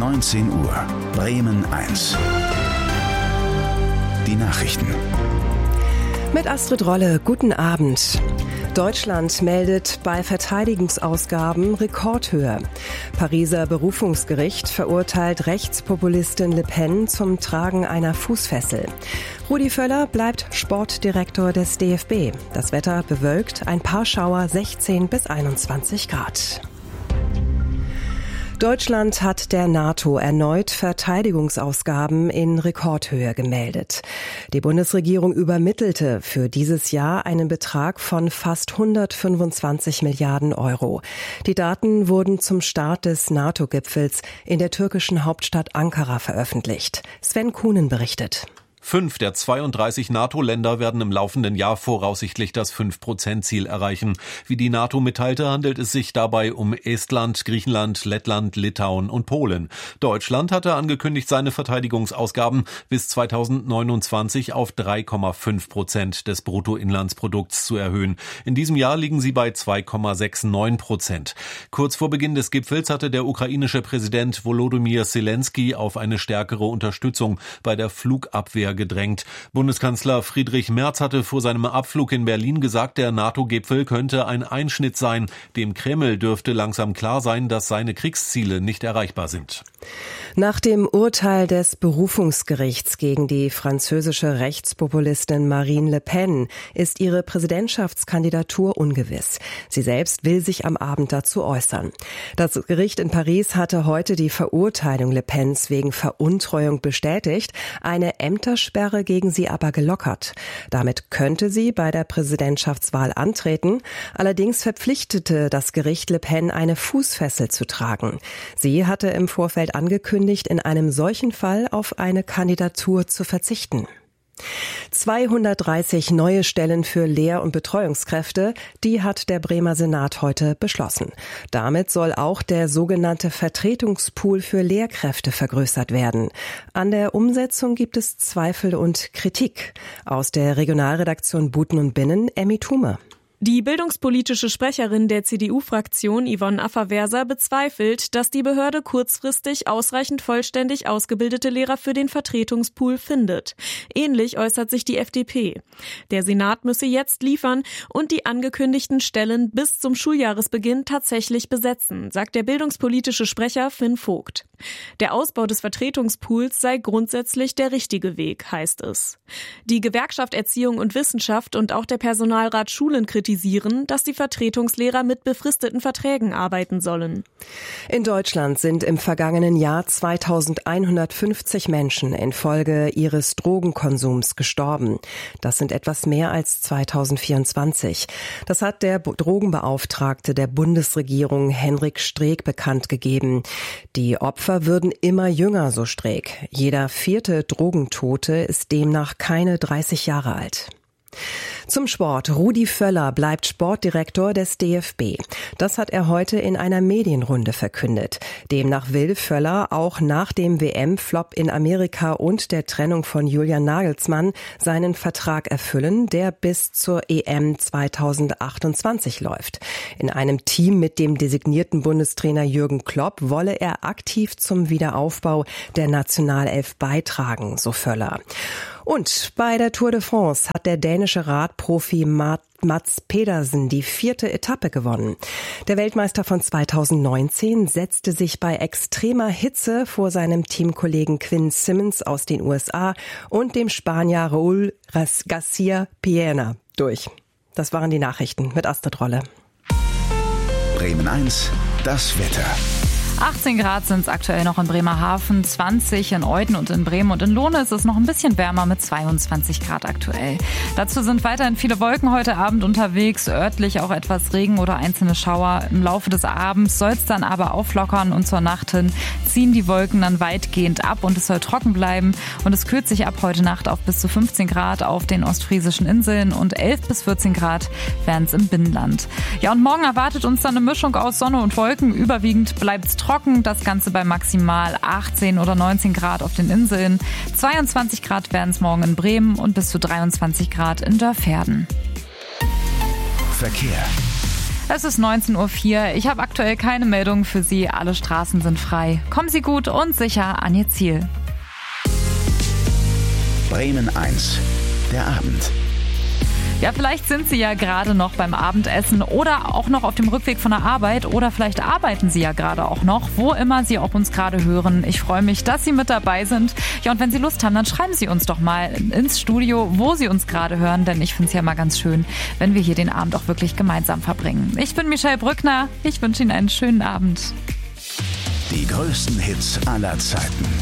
19 Uhr, Bremen 1. Die Nachrichten. Mit Astrid Rolle, guten Abend. Deutschland meldet bei Verteidigungsausgaben Rekordhöhe. Pariser Berufungsgericht verurteilt Rechtspopulistin Le Pen zum Tragen einer Fußfessel. Rudi Völler bleibt Sportdirektor des DFB. Das Wetter bewölkt, ein paar Schauer, 16 bis 21 Grad. Deutschland hat der NATO erneut Verteidigungsausgaben in Rekordhöhe gemeldet. Die Bundesregierung übermittelte für dieses Jahr einen Betrag von fast 125 Milliarden Euro. Die Daten wurden zum Start des NATO-Gipfels in der türkischen Hauptstadt Ankara veröffentlicht. Sven Kuhnen berichtet. 5 der 32 NATO-Länder werden im laufenden Jahr voraussichtlich das 5%-Ziel erreichen. Wie die NATO mitteilte, handelt es sich dabei um Estland, Griechenland, Lettland, Litauen und Polen. Deutschland hatte angekündigt, seine Verteidigungsausgaben bis 2029 auf 3,5% des Bruttoinlandsprodukts zu erhöhen. In diesem Jahr liegen sie bei 2,69%. Kurz vor Beginn des Gipfels hatte der ukrainische Präsident Volodymyr Zelensky auf eine stärkere Unterstützung bei der Flugabwehr gedrängt. Bundeskanzler Friedrich Merz hatte vor seinem Abflug in Berlin gesagt, der NATO-Gipfel könnte ein Einschnitt sein. Dem Kreml dürfte langsam klar sein, dass seine Kriegsziele nicht erreichbar sind. Nach dem Urteil des Berufungsgerichts gegen die französische Rechtspopulistin Marine Le Pen ist ihre Präsidentschaftskandidatur ungewiss. Sie selbst will sich am Abend dazu äußern. Das Gericht in Paris hatte heute die Verurteilung Le Pens wegen Veruntreuung bestätigt, eine Ämtersperre gegen sie aber gelockert. Damit könnte sie bei der Präsidentschaftswahl antreten. Allerdings verpflichtete das Gericht Le Pen, eine Fußfessel zu tragen. Sie hatte im Vorfeld angekündigt, in einem solchen Fall auf eine Kandidatur zu verzichten. 230 neue Stellen für Lehr- und Betreuungskräfte, die hat der Bremer Senat heute beschlossen. Damit soll auch der sogenannte Vertretungspool für Lehrkräfte vergrößert werden. An der Umsetzung gibt es Zweifel und Kritik. Aus der Regionalredaktion Buten und Binnen, Emmy Thume. Die bildungspolitische Sprecherin der CDU-Fraktion Yvonne Afferwerser bezweifelt, dass die Behörde kurzfristig ausreichend vollständig ausgebildete Lehrer für den Vertretungspool findet. Ähnlich äußert sich die FDP. Der Senat müsse jetzt liefern und die angekündigten Stellen bis zum Schuljahresbeginn tatsächlich besetzen, sagt der bildungspolitische Sprecher Finn Vogt. Der Ausbau des Vertretungspools sei grundsätzlich der richtige Weg, heißt es. Die Gewerkschaft Erziehung und Wissenschaft und auch der Personalrat Schulen kritisieren, dass die Vertretungslehrer mit befristeten Verträgen arbeiten sollen. In Deutschland sind im vergangenen Jahr 2150 Menschen infolge ihres Drogenkonsums gestorben. Das sind etwas mehr als 2024. Das hat der Drogenbeauftragte der Bundesregierung Henrik Streeck bekannt gegeben. Die Opfer würden immer jünger, so Streeck. Jeder 4. Drogentote ist demnach keine 30 Jahre alt. Zum Sport. Rudi Völler bleibt Sportdirektor des DFB. Das hat er heute in einer Medienrunde verkündet. Demnach will Völler auch nach dem WM-Flop in Amerika und der Trennung von Julian Nagelsmann seinen Vertrag erfüllen, der bis zur EM 2028 läuft. In einem Team mit dem designierten Bundestrainer Jürgen Klopp wolle er aktiv zum Wiederaufbau der Nationalelf beitragen, so Völler. Und bei der Tour de France hat der dänische Radprofi Mats Pedersen die 4. Etappe gewonnen. Der Weltmeister von 2019 setzte sich bei extremer Hitze vor seinem Teamkollegen Quinn Simmons aus den USA und dem Spanier Raúl García Piana durch. Das waren die Nachrichten mit Astrid Rolle. Bremen 1, das Wetter. 18 Grad sind es aktuell noch in Bremerhaven, 20 in Euden und in Bremen und in Lohne ist es noch ein bisschen wärmer mit 22 Grad aktuell. Dazu sind weiterhin viele Wolken heute Abend unterwegs, örtlich auch etwas Regen oder einzelne Schauer. Im Laufe des Abends soll es dann aber auflockern und zur Nacht hin ziehen die Wolken dann weitgehend ab und es soll trocken bleiben und es kühlt sich ab heute Nacht auf bis zu 15 Grad auf den ostfriesischen Inseln und 11 bis 14 Grad wären es im Binnenland. Ja, und morgen erwartet uns dann eine Mischung aus Sonne und Wolken. Überwiegend bleibt es trocken, das Ganze bei maximal 18 oder 19 Grad auf den Inseln. 22 Grad werden es morgen in Bremen und bis zu 23 Grad in Dörverden. Verkehr. Es ist 19:04 Uhr. Ich habe aktuell keine Meldung für Sie. Alle Straßen sind frei. Kommen Sie gut und sicher an Ihr Ziel. Bremen 1, der Abend. Ja, vielleicht sind Sie ja gerade noch beim Abendessen oder auch noch auf dem Rückweg von der Arbeit oder vielleicht arbeiten Sie ja gerade auch noch, wo immer Sie auch uns gerade hören. Ich freue mich, dass Sie mit dabei sind. Ja, und wenn Sie Lust haben, dann schreiben Sie uns doch mal ins Studio, wo Sie uns gerade hören, denn ich finde es ja mal ganz schön, wenn wir hier den Abend auch wirklich gemeinsam verbringen. Ich bin Michelle Brückner. Ich wünsche Ihnen einen schönen Abend. Die größten Hits aller Zeiten.